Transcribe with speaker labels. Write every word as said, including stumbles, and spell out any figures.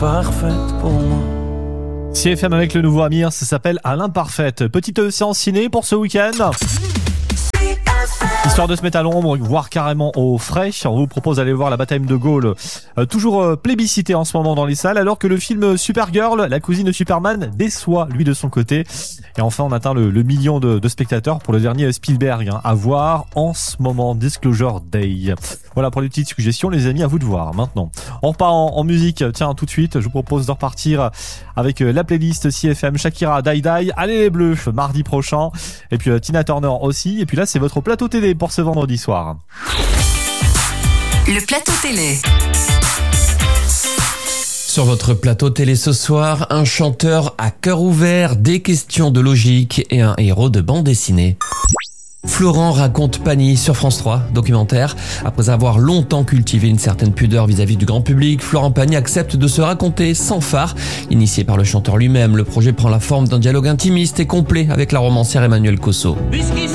Speaker 1: parfaite pour moi.
Speaker 2: C F M avec le nouveau Amir, ça s'appelle À l'imparfaite. Petite séance ciné pour ce week-end. Histoire de se mettre à l'ombre, voire carrément au frais, on vous propose d'aller voir la bataille de Gaulle, euh, toujours euh, plébiscité en ce moment dans les salles, alors que le film Supergirl, la cousine de Superman, déçoit lui de son côté. Et enfin, on atteint le, le million de, de spectateurs pour le dernier Spielberg, hein, à voir en ce moment, Disclosure Day. Voilà pour les petites suggestions, les amis, à vous de voir maintenant. On repart en, en musique, tiens, tout de suite, je vous propose de repartir avec la playlist C F M, Shakira, Die Die, Allez les Bleus, mardi prochain, et puis euh, Tina Turner aussi, et puis là, c'est votre plateau télé pour ce vendredi soir.
Speaker 3: Le plateau télé.
Speaker 4: Sur votre plateau télé ce soir, un chanteur à cœur ouvert, des questions de logique et un héros de bande dessinée. Florent raconte Pani sur France trois, documentaire. Après avoir longtemps cultivé une certaine pudeur vis-à-vis du grand public, Florent Pagny accepte de se raconter sans phare. Initié par le chanteur lui-même, le projet prend la forme d'un dialogue intimiste et complet avec la romancière Emmanuelle Cosso.